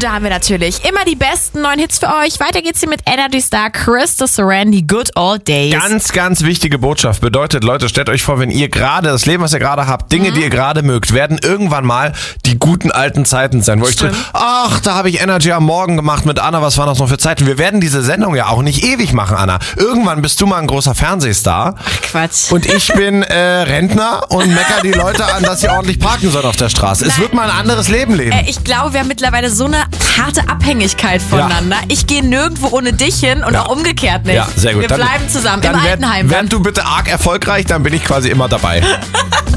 Und da haben wir natürlich immer die besten neuen Hits für euch. Weiter geht's hier mit Energy Star Krista Sorandi, Good Old Days. Ganz, ganz wichtige Botschaft. Bedeutet, Leute, stellt euch vor, wenn ihr gerade, das Leben, was ihr gerade habt, Dinge, die ihr gerade mögt, werden irgendwann mal die guten alten Zeiten sein. Wo ich so, ach, da habe ich Energy am Morgen gemacht mit Anna, was waren das noch für Zeiten? Wir werden diese Sendung ja auch nicht ewig machen, Anna. Irgendwann bist du mal ein großer Fernsehstar. Ach, Quatsch. Und ich bin Rentner und mecker die Leute an, dass sie ordentlich parken sollen auf der Straße. Es wird mal ein anderes Leben leben. Ich glaube, wir haben mittlerweile so eine harte Abhängigkeit voneinander. Ja. Ich gehe nirgendwo ohne dich hin und auch umgekehrt nicht. Ja, sehr gut. Wir bleiben zusammen im Altenheim. Werd du bitte arg erfolgreich, dann bin ich quasi immer dabei.